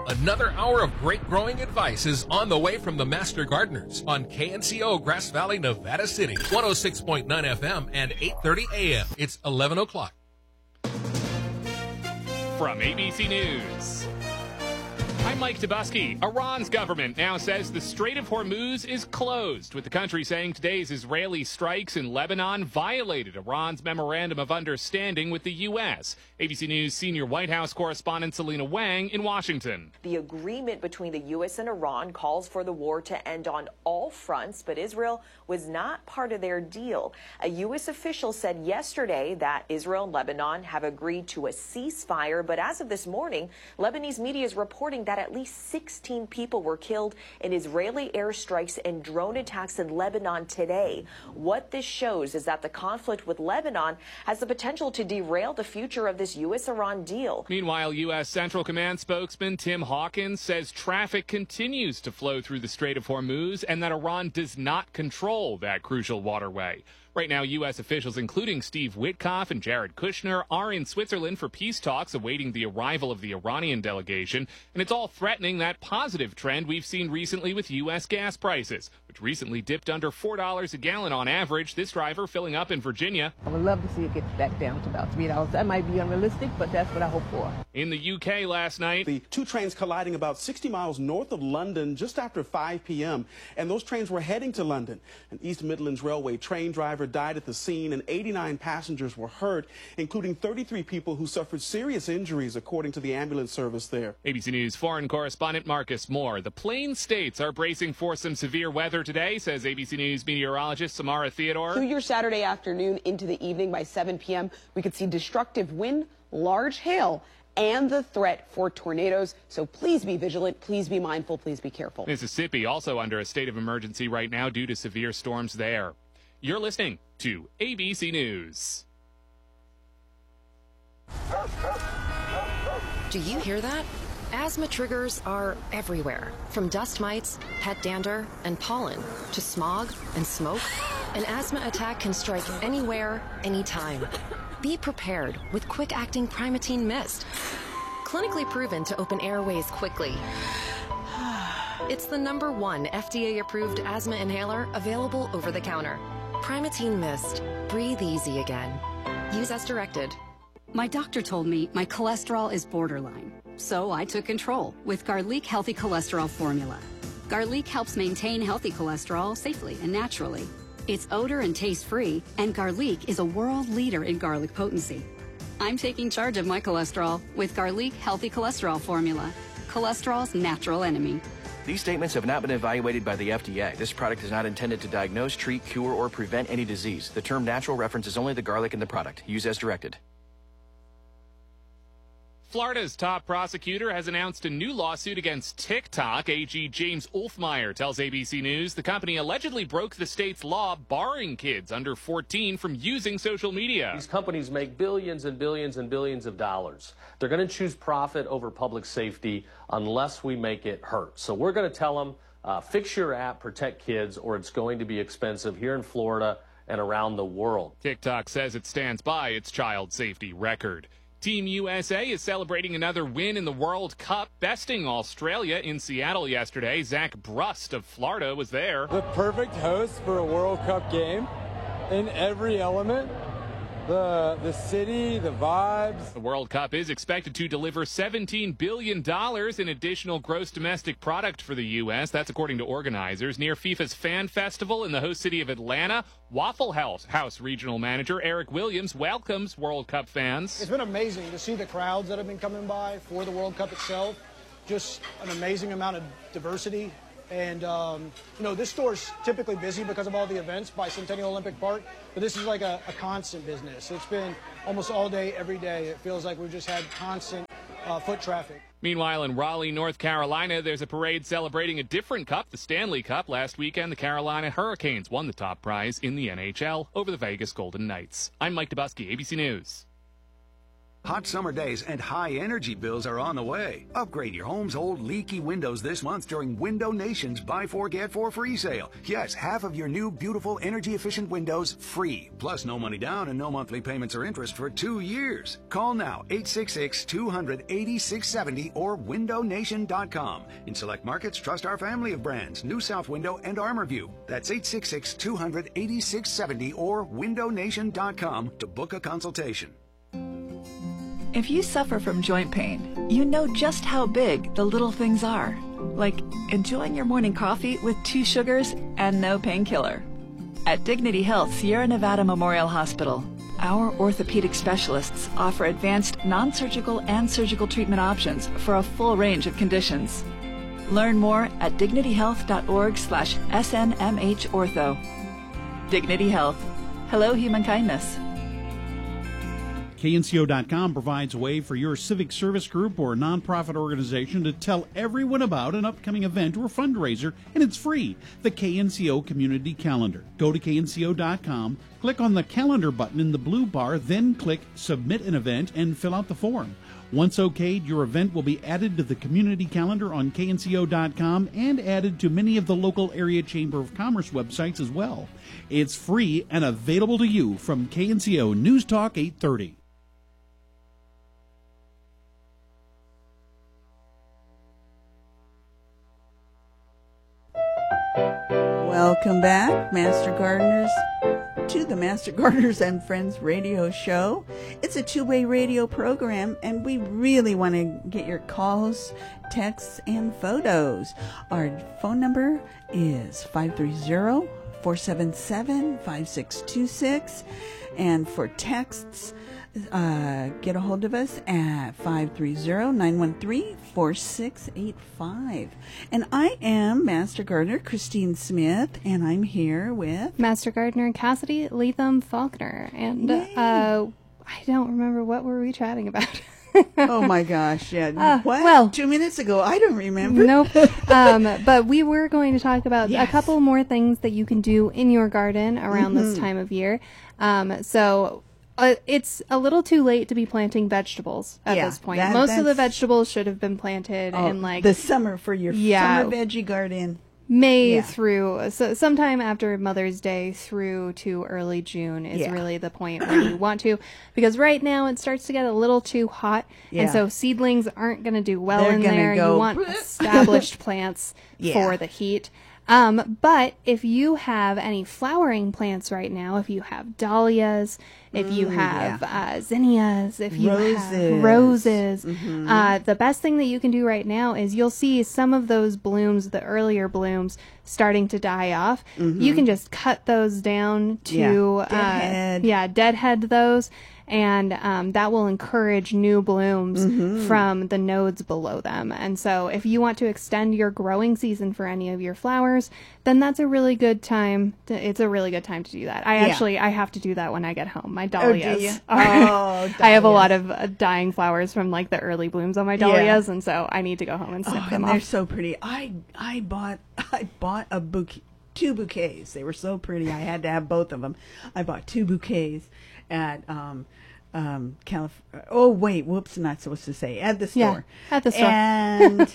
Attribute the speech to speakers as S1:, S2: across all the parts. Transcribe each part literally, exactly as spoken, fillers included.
S1: Another hour of great growing advice is on the way from the Master Gardeners on K N C O Grass Valley, Nevada City, one oh six point nine F M and eight thirty A M. It's eleven o'clock.
S2: From A B C News, I'm Mike Tabusky. Iran's government now says the Strait of Hormuz is closed, with the country saying today's Israeli strikes in Lebanon violated Iran's memorandum of understanding with the U S. A B C News senior White House correspondent Selena Wang in Washington.
S3: The agreement between the U S and Iran calls for the war to end on all fronts, but Israel was not part of their deal. A U S official said yesterday that Israel and Lebanon have agreed to a ceasefire, but as of this morning, Lebanese media is reporting that at least sixteen people were killed in Israeli airstrikes and drone attacks in Lebanon today. What this shows is that the conflict with Lebanon has the potential to derail the future of this U S Iran deal.
S2: Meanwhile, U S Central Command spokesman Tim Hawkins says traffic continues to flow through the Strait of Hormuz and that Iran does not control that crucial waterway. Right now, U S officials, including Steve Witkoff and Jared Kushner, are in Switzerland for peace talks awaiting the arrival of the Iranian delegation, and it's all threatening that positive trend we've seen recently with U S gas prices, which recently dipped under four dollars a gallon on average. This driver filling up in Virginia.
S4: I would love to see it get back down to about three dollars. That might be unrealistic, but that's what I hope for.
S2: In the U K last night,
S5: the two trains colliding about sixty miles north of London just after five p m, and those trains were heading to London. An East Midlands Railway train driver died at the scene, and eighty-nine passengers were hurt, including thirty-three people who suffered serious injuries, according to the ambulance service there.
S2: A B C News foreign correspondent Marcus Moore. The Plain States are bracing for some severe weather today, says A B C News meteorologist Samara Theodore.
S6: Through your Saturday afternoon into the evening by seven p m, we could see destructive wind, large hail, and the threat for tornadoes. So please be vigilant, please be mindful, please be careful.
S2: Mississippi also under a state of emergency right now due to severe storms there. You're listening to A B C News.
S7: Do you hear that? Asthma triggers are everywhere, from dust mites, pet dander, and pollen, to smog and smoke. An asthma attack can strike anywhere, anytime. Be prepared with quick-acting Primatene Mist. Clinically proven to open airways quickly. It's the number one F D A-approved asthma inhaler available over the counter. Primatene Mist. Breathe easy again. Use as directed.
S8: My doctor told me my cholesterol is borderline, so I took control with Garlic Healthy Cholesterol Formula. Garlic helps maintain healthy cholesterol safely and naturally. It's odor and taste-free, and Garlic is a world leader in garlic potency. I'm taking charge of my cholesterol with Garlic Healthy Cholesterol Formula, cholesterol's natural enemy.
S9: These statements have not been evaluated by the F D A. This product is not intended to diagnose, treat, cure, or prevent any disease. The term natural references only the garlic in the product. Use as directed.
S2: Florida's top prosecutor has announced a new lawsuit against TikTok. A G James Ulfmeyer tells A B C News the company allegedly broke the state's law barring kids under fourteen from using social media.
S10: These companies make billions and billions and billions of dollars. They're going to choose profit over public safety unless we make it hurt. So we're going to tell them, uh, fix your app, protect kids, or it's going to be expensive here in Florida and around the world.
S2: TikTok says it stands by its child safety record. Team U S A is celebrating another win in the World Cup, besting Australia in Seattle yesterday. Zach Brust of Florida was there.
S11: The perfect host for a World Cup game in every element. The, the city, the vibes.
S2: The World Cup is expected to deliver seventeen billion dollars in additional gross domestic product for the U S. That's according to organizers. Near FIFA's Fan Festival in the host city of Atlanta, Waffle House, House Regional Manager Eric Williams welcomes World Cup fans.
S12: It's been amazing to see the crowds that have been coming by for the World Cup itself. Just an amazing amount of diversity. And, um, you know, this store's typically busy because of all the events by Centennial Olympic Park, but this is like a, a constant business. It's been almost all day, every day. It feels like we've just had constant uh, foot traffic.
S2: Meanwhile, in Raleigh, North Carolina, there's a parade celebrating a different cup, the Stanley Cup. Last weekend, the Carolina Hurricanes won the top prize in the N H L over the Vegas Golden Knights. I'm Mike Tabusky, A B C News.
S13: Hot summer days and high energy bills are on the way. Upgrade your home's old leaky windows this month during Window Nation's Buy Four Get Four free sale. Yes, half of your new beautiful energy efficient windows free. Plus no money down and no monthly payments or interest for two years. Call now eight six six, two hundred, eighty-six seventy or window nation dot com. In select markets, trust our family of brands, New South Window and ArmorView. That's eight six six, two hundred, eighty-six seventy or window nation dot com to book a consultation.
S14: If you suffer from joint pain, you know just how big the little things are, like enjoying your morning coffee with two sugars and no painkiller. At Dignity Health Sierra Nevada Memorial Hospital, our orthopedic specialists offer advanced non-surgical and surgical treatment options for a full range of conditions. Learn more at dignity health dot org slash S N M H ortho. Dignity Health. Hello, human kindness.
S15: K N C O dot com provides a way for your civic service group or nonprofit organization to tell everyone about an upcoming event or fundraiser, and it's free. The K N C O Community Calendar. Go to K N C O dot com, click on the calendar button in the blue bar, then click Submit an Event and fill out the form. Once okayed, your event will be added to the community calendar on K N C O dot com and added to many of the local area Chamber of Commerce websites as well. It's free and available to you from K N C O News Talk eight thirty.
S16: Welcome back, Master Gardeners, to the Master Gardeners and Friends radio show. It's a two-way radio program, and we really want to get your calls, texts, and photos. Our phone number is five three zero, four seven seven, five six two six, and for texts, uh, get a hold of us at five three zero, nine one three, four six eight five. And I am Master Gardener Christine Smith, and I'm here with
S17: Master Gardener Cassidy Latham Faulkner. And uh, I don't remember, what were we chatting about?
S16: Oh my gosh, yeah.
S17: Uh,
S16: what?
S17: Well,
S16: two minutes ago, I don't remember.
S17: Nope. um, but we were going to talk about
S16: Yes.
S17: a couple more things that you can do in your garden around
S16: Mhm.
S17: this time of year. Um, so uh, it's a little too late to be planting vegetables at
S16: Yeah,
S17: this point.
S16: that-
S17: Most of the
S16: that's-
S17: vegetables should have been planted
S16: Oh,
S17: in like
S16: the summer for your
S17: yeah,
S16: summer veggie garden.
S17: May
S16: Yeah.
S17: through so sometime after Mother's Day through to early June is
S16: Yeah.
S17: really the point where you want to, because right now it starts to get a little too hot,
S16: Yeah.
S17: and so seedlings aren't going to do well
S16: They're
S17: in
S16: gonna
S17: there.
S16: go
S17: You want established plants
S16: Yeah.
S17: for the heat. Um, but if you have any flowering plants right now, if you have dahlias, if you
S16: Mm,
S17: have
S16: yeah.
S17: uh, zinnias, if you
S16: Roses.
S17: have roses,
S16: Mhm.
S17: uh, the best thing that you can do right now is you'll see some of those blooms, the earlier blooms, starting to die off.
S16: Mhm.
S17: You can just cut those down to
S16: Yeah.
S17: uh,
S16: Deadhead.
S17: yeah, deadhead those, and um, that will encourage new blooms
S16: Mhm.
S17: from the nodes below them. And so if you want to extend your growing season for any of your flowers, then that's a really good time. To, it's a really good time to do that. I
S16: Yeah.
S17: actually, I have to do that when I get home. My
S16: Oh, do
S17: dahlias.
S16: you?
S17: are-
S16: Oh,
S17: I have a
S16: dahlias.
S17: lot of uh, dying flowers from like the early blooms on my dahlias, and so I need to go home and snip
S16: Oh,
S17: them
S16: and they're
S17: off.
S16: so pretty. I I bought I bought a bouquet, two bouquets. They were so pretty. I had to have both of them. I bought two bouquets at um um Calif- Oh wait, whoops! Not supposed to say at the store.
S17: Yeah, at the store.
S16: And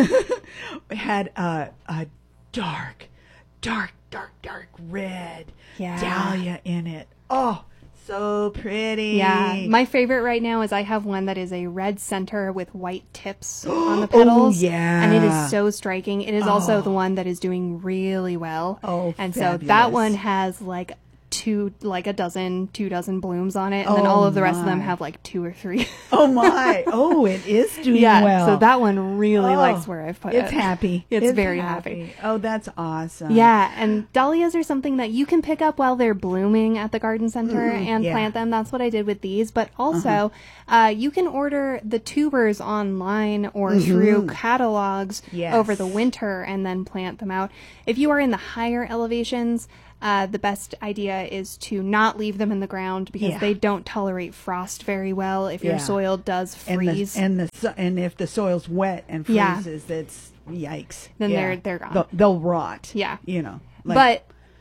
S16: we had a a dark, dark, dark, dark red
S17: Yeah.
S16: dahlia in it. Oh, so pretty.
S17: Yeah, my favorite right now is I have one that is a red center with white tips on the
S16: Oh,
S17: petals.
S16: yeah.
S17: And it is so striking. It is also
S16: Oh.
S17: the one that is doing really well.
S16: Oh,
S17: and so that
S16: fabulous.
S17: one has like two, like a dozen, two dozen blooms on it. And then
S16: Oh,
S17: all of the rest of them
S16: my.
S17: have like two or three.
S16: Oh my! Oh, it is doing
S17: yeah,
S16: well.
S17: so that one really
S16: Oh,
S17: likes where I've put it.
S16: It's happy.
S17: It's, very happy.
S16: Oh, that's awesome.
S17: Yeah, and dahlias are something that you can pick up while they're blooming at the garden center
S16: Mhm,
S17: and
S16: yeah.
S17: plant them. That's what I did with these. But also,
S16: Uh-huh.
S17: uh, you can order the tubers online or
S16: Mhm.
S17: through catalogs
S16: Yes.
S17: over the winter and then plant them out. If you are in the higher elevations, uh, the best idea is to not leave them in the ground because
S16: Yeah.
S17: they don't tolerate frost very well. If your
S16: Yeah.
S17: soil does freeze,
S16: and the and the so- and if the soil's wet and
S17: Yeah.
S16: freezes, that's yikes.
S17: Then
S16: Yeah.
S17: they're- they're gone.
S16: They'll, they'll rot.
S17: Yeah.
S16: you know. Like,
S17: but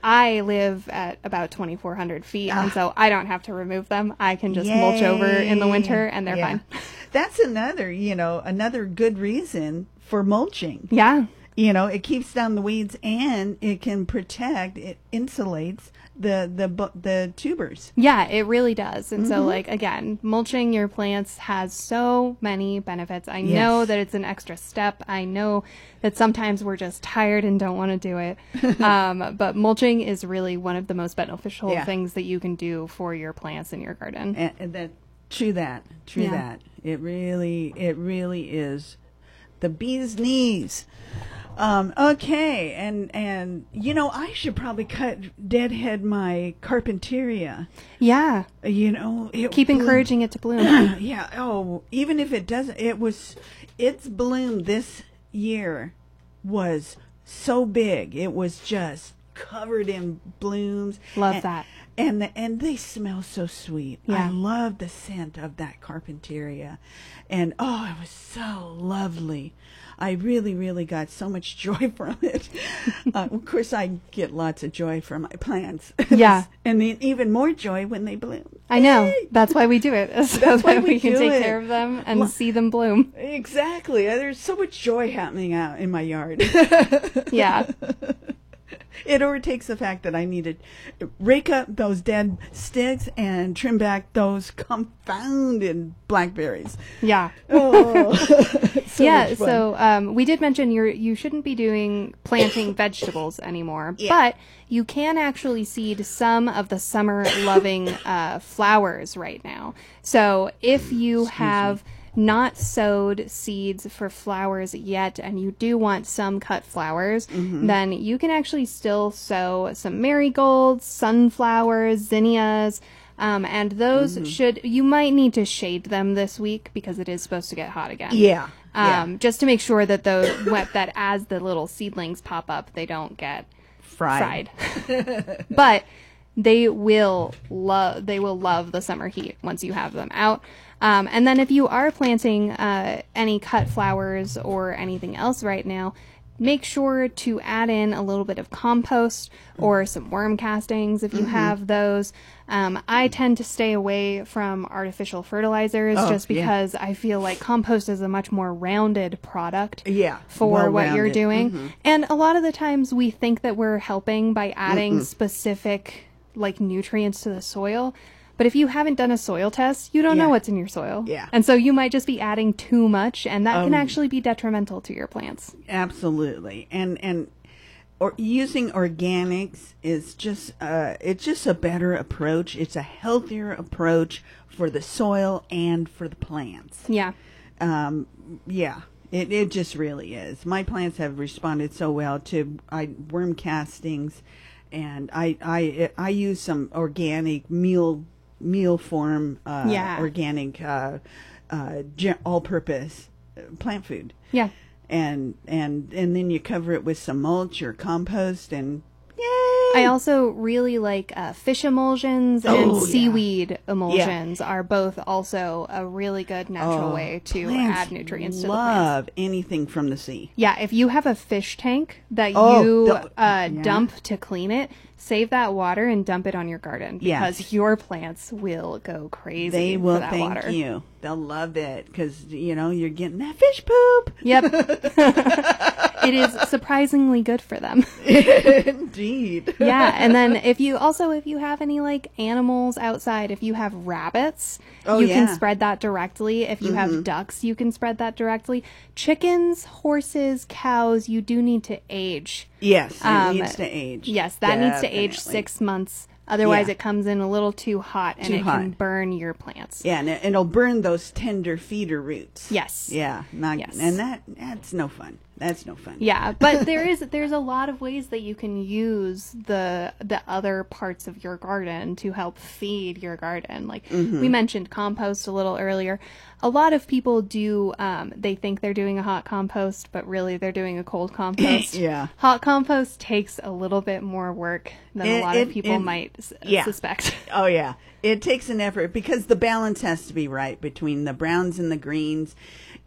S17: I live at about twenty-four hundred feet,
S16: Ah.
S17: and so I don't have to remove them. I can just
S16: Yay.
S17: mulch over in the winter, and they're
S16: Yeah.
S17: fine.
S16: That's another, you know, another good reason for mulching.
S17: Yeah.
S16: You know, it keeps down the weeds and it can protect, it insulates the the bu- the tubers.
S17: Yeah, it really does. And so,
S16: Mhm.
S17: like, again, mulching your plants has so many benefits. I
S16: Yes.
S17: know that it's an extra step. I know that sometimes we're just tired and don't want to do it. um, but mulching is really one of the most beneficial
S16: Yeah.
S17: things that you can do for your plants in your garden.
S16: And, and that, true that, true
S17: Yeah.
S16: that. It really, it really is the bee's knees. Um, okay, and and you know, I should probably cut deadhead my Carpenteria.
S17: Yeah.
S16: You know, it
S17: Keep
S16: bloomed-
S17: encouraging it to bloom.
S16: Yeah. Oh, even if it doesn't, it was, its bloom this year was so big. It was just covered in blooms.
S17: Love
S16: and,
S17: that.
S16: And the, and they smell so sweet.
S17: Yeah.
S16: I love the scent of that Carpenteria, and oh, it was so lovely. I really, really got so much joy from it. uh, of course, I get lots of joy from my plants.
S17: Yeah.
S16: And then even more joy when they bloom.
S17: I know. That's why we do it. So
S16: That's why
S17: that
S16: we
S17: we can
S16: do
S17: take
S16: it.
S17: care of them and
S16: Lo-
S17: see them bloom.
S16: Exactly. Uh, There's so much joy happening out in my yard.
S17: Yeah.
S16: It overtakes the fact that I need to rake up those dead sticks and trim back those confounded blackberries.
S17: Yeah.
S16: Oh, so
S17: yeah.
S16: much fun.
S17: So um, we did mention you're you shouldn't be doing planting vegetables anymore,
S16: Yeah.
S17: but you can actually seed some of the summer loving uh, flowers right now. So if you have not sowed seeds for flowers yet and you do want some cut flowers,
S16: Mhm.
S17: then you can actually still sow some marigolds, sunflowers, zinnias. Um, and those
S16: Mhm.
S17: should, you might need to shade them this week because it is supposed to get hot again.
S16: Yeah,
S17: Um,
S16: yeah.
S17: Just to make sure that those, that as the little seedlings pop up, they don't get
S16: Fried.
S17: fried. But they will love, they will love the summer heat once you have them out. Um, and then if you are planting uh, any cut flowers or anything else right now, make sure to add in a little bit of compost or some worm castings if you
S16: Mhm.
S17: have those. Um, I tend to stay away from artificial fertilizers
S16: Oh,
S17: just
S16: yeah.
S17: because I feel like compost is a much more rounded product
S16: Yeah,
S17: for what you're
S16: well-rounded.
S17: doing.
S16: Mhm.
S17: And a lot of the times we think that we're helping by adding
S16: Mm-mm.
S17: specific like nutrients to the soil. But if you haven't done a soil test, you don't
S16: Yeah.
S17: know what's in your soil.
S16: Yeah.
S17: And so you might just be adding too much, and that can
S16: Um,
S17: actually be detrimental to your plants.
S16: Absolutely. And and or using organics is just uh it's just a better approach. It's a healthier approach for the soil and for the plants.
S17: Yeah.
S16: Um yeah. It it just really is. My plants have responded so well to I worm castings, and I I I use some organic meal meal form uh
S17: Yeah.
S16: organic uh uh ge- all-purpose uh, plant food.
S17: Yeah.
S16: And and and then you cover it with some mulch or compost, and
S17: I also really like uh, fish emulsions and
S16: Oh, yeah.
S17: seaweed emulsions are both also a really good natural
S16: Oh,
S17: way to
S16: plants
S17: add nutrients to the plants.
S16: love anything from the sea.
S17: Yeah, if you have a fish tank that
S16: Oh,
S17: you
S16: the-
S17: uh,
S16: yeah.
S17: dump to clean it, save that water and dump it on your garden because
S16: Yes.
S17: your plants will go crazy
S16: They
S17: for
S16: will
S17: that
S16: thank
S17: water.
S16: you. They'll love it because you know you're getting that fish poop.
S17: Yep. It is surprisingly good for them.
S16: Indeed.
S17: Yeah, and then if you also if you have any like animals outside, if you have rabbits,
S16: Oh,
S17: you
S16: yeah.
S17: can spread that directly. If you
S16: Mhm.
S17: have ducks, you can spread that directly. Chickens, horses, cows, you do need to age.
S16: Yes, it
S17: Um,
S16: needs to age.
S17: Yes, that needs to age
S16: Definitely.
S17: six months. Otherwise,
S16: Yeah.
S17: it comes in a little too hot and
S16: Too
S17: it
S16: hot.
S17: can burn your plants.
S16: Yeah, and it, it'll burn those tender feeder roots.
S17: Yes.
S16: Yeah, not,
S17: Yes.
S16: and that that's no fun. That's no fun.
S17: Yeah, but there is there's a lot of ways that you can use the the other parts of your garden to help feed your garden. Like
S16: Mhm.
S17: we mentioned compost a little earlier. A lot of people do um, they think they're doing a hot compost, but really they're doing a cold compost.
S16: Yeah.
S17: Hot compost takes a little bit more work than a
S16: It-
S17: lot
S16: it-
S17: of people
S16: it-
S17: might s-
S16: yeah.
S17: suspect.
S16: Oh yeah, it takes an effort because the balance has to be right between the browns and the greens,